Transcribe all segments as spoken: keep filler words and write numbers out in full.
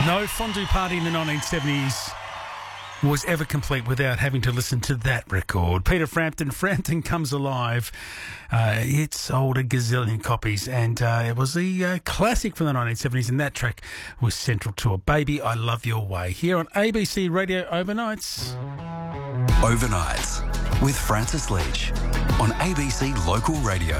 No fondue party in the nineteen seventies was ever complete without having to listen to that record. Peter Frampton, Frampton Comes Alive. Uh, it sold a gazillion copies, and uh, it was a uh, classic from the nineteen seventies, and that track was central to it. Baby, I Love Your Way, here on A B C Radio Overnights. Overnights with Francis Leach on A B C Local Radio.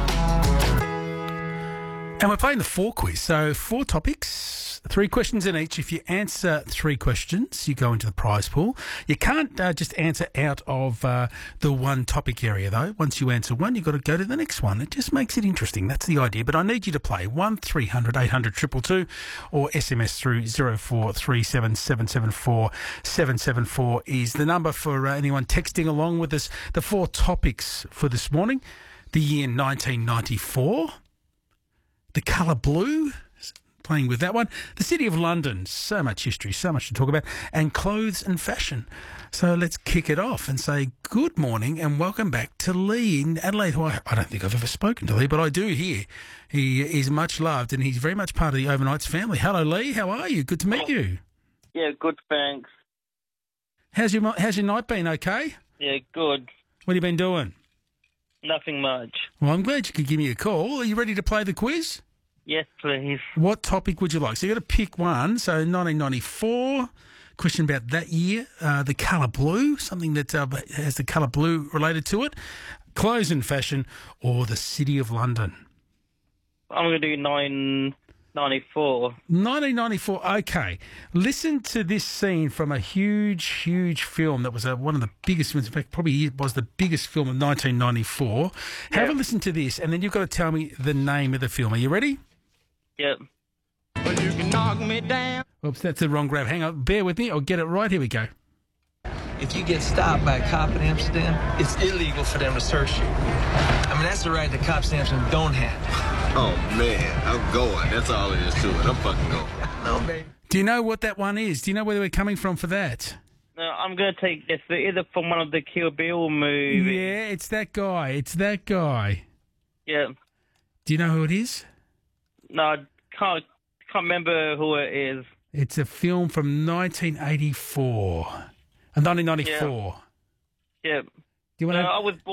And we're playing the four quiz. So four topics, three questions in each. If you answer three questions, you go into the prize pool. You can't uh, just answer out of uh, the one topic area, though. Once you answer one, you've got to go to the next one. It just makes it interesting. That's the idea. But I need you to play one three hundred eight hundred two two two or S M S through zero four three seven seven seven four seven seven four is the number for uh, anyone texting along with us. The four topics for this morning: the year nineteen ninety-four. The colour blue, playing with that one. The City of London, so much history, so much to talk about. And clothes and fashion. So let's kick it off and say good morning and welcome back to Lee in Adelaide, who I, I don't think I've ever spoken to Lee, but I do here. He is much loved and he's very much part of the Overnights family. Hello, Lee. How are you? Good to meet you. Yeah, good, thanks. How's your, how's your night been, okay? Yeah, good. What have you been doing? Nothing much. Well, I'm glad you could give me a call. Are you ready to play the quiz? Yes, please. What topic would you like? So you've got to pick one. So nineteen ninety-four, question about that year. Uh, the colour blue, something that uh, has the colour blue related to it. Clothes and fashion, or the City of London. I'm going to do nine ninety-four. nineteen ninety-four, okay. Listen to this scene from a huge, huge film that was uh, one of the biggest films. In fact, probably was the biggest film of nineteen ninety-four. Yeah. Have a listen to this, and then you've got to tell me the name of the film. Are you ready? Yep. Well, you can knock me down. Oops, that's the wrong grab. Hang on, bear with me. I'll get it right. Here we go. If you get stopped by a cop in Amsterdam, it's illegal for them to search you. I mean, that's the right that cops in Amsterdam don't have. Oh, man, I'm going. That's all it is to it. I'm fucking going. No, baby. Do you know what that one is? Do you know where we're coming from for that? No, I'm going to take this either from one of the Kill Bill movies. Yeah, it's that guy. It's that guy. Yeah. Do you know who it is? No, I can't, can't remember who it is. It's a film from nineteen eighty-four. Uh, nineteen ninety-four. Yeah. Do you want No, to... I was born